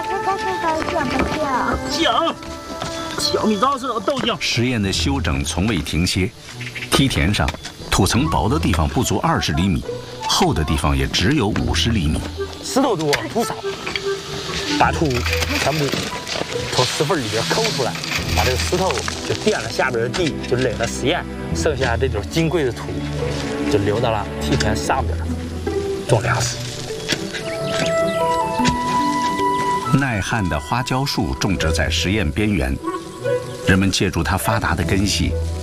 响！小米糟是老豆浆。 实验的修整从未停歇，梯田上土层薄的地方不足20厘米，厚的地方也只有50厘米。 石头多，土少，把土全部从石缝里边抠出来，把这个石头就垫了下边的地，就垒了实验，剩下这种金贵的土就流到了梯田上边种粮食。 耐旱的花椒树种植在实验边缘，人们借助它发达的根系，